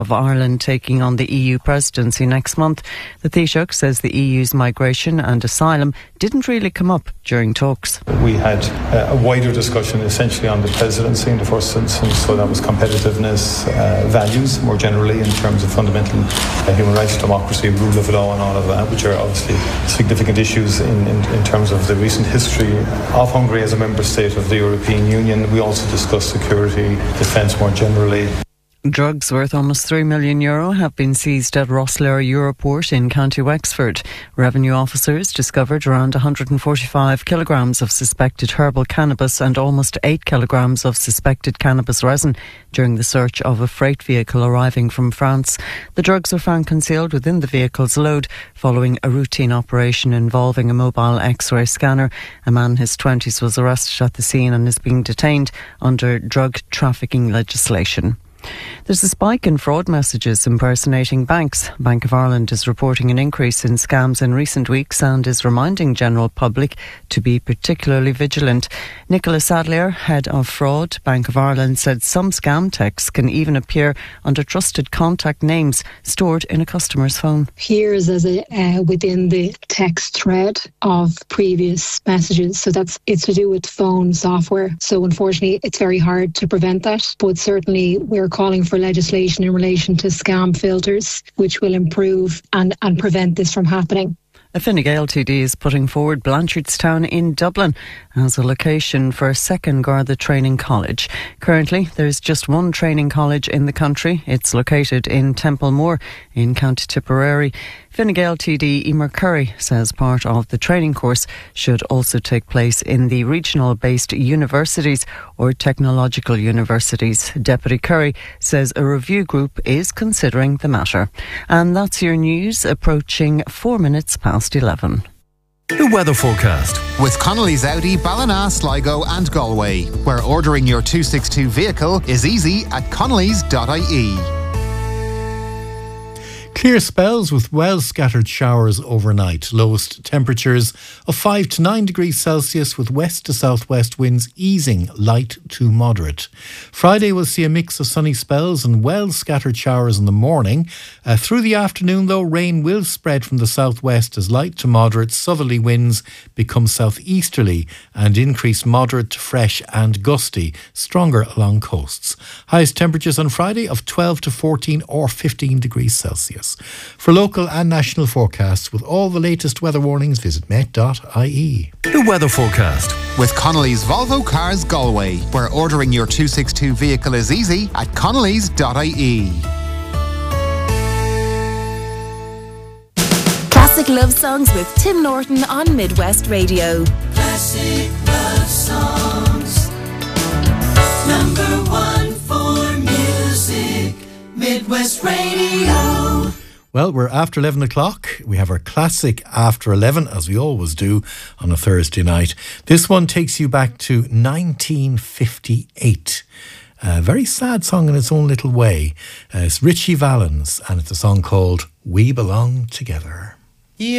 of Ireland taking on the EU presidency next month. The Taoiseach says the EU's migration and asylum didn't really come up during talks. We had a wider discussion essentially on the presidency in the first instance, so that was competitiveness, values more generally in terms of fundamental human rights, democracy, rule of law and all of that, which are obviously significant issues in terms of the recent history of Hungary as a member state of the European Union. We also discussed security, defence more generally. Drugs worth almost €3 million have been seized at Rosslare Europort in County Wexford. Revenue officers discovered around 145 kilograms of suspected herbal cannabis and almost 8 kilograms of suspected cannabis resin during the search of a freight vehicle arriving from France. The drugs were found concealed within the vehicle's load following a routine operation involving a mobile X-ray scanner. A man in his 20s was arrested at the scene and is being detained under drug trafficking legislation. There's a spike in fraud messages impersonating banks. Bank of Ireland is reporting an increase in scams in recent weeks and is reminding general public to be particularly vigilant. Nicola Sadlier, head of fraud, Bank of Ireland, said some scam texts can even appear under trusted contact names stored in a customer's phone. Here's as within the text thread of previous messages. So it's to do with phone software. So unfortunately, it's very hard to prevent that. But certainly we're calling for legislation in relation to scam filters, which will improve and prevent this from happening. A Fine Gael TD is putting forward Blanchardstown in Dublin as a location for a second Garda training college. Currently, there's just one training college in the country. It's located in Templemore in County Tipperary. Fine Gael TD Emer Curry says part of the training course should also take place in the regional-based universities or technological universities. Deputy Curry says a review group is considering the matter. And that's your news, approaching 4 minutes past 11. The weather forecast with Connolly's Audi, Ballina, Sligo and Galway, where ordering your 262 vehicle is easy at connellys.ie. Clear spells with well-scattered showers overnight. Lowest temperatures of 5 to 9 degrees Celsius with west to southwest winds easing light to moderate. Friday will see a mix of sunny spells and well-scattered showers in the morning. Through the afternoon, though, rain will spread from the southwest as light to moderate southerly winds become southeasterly and increase moderate to fresh and gusty, stronger along coasts. Highest temperatures on Friday of 12 to 14 or 15 degrees Celsius. For local and national forecasts with all the latest weather warnings, visit met.ie. The weather forecast with Connolly's Volvo Cars Galway, where ordering your 262 vehicle is easy at connellys.ie. Classic love songs with Tim Norton on Midwest Radio. Classic love songs. #1 for music. Midwest Radio. Well, we're after 11 o'clock. We have our classic After 11, as we always do on a Thursday night. This one takes you back to 1958. A very sad song in its own little way. It's Ritchie Valens, and it's a song called We Belong Together.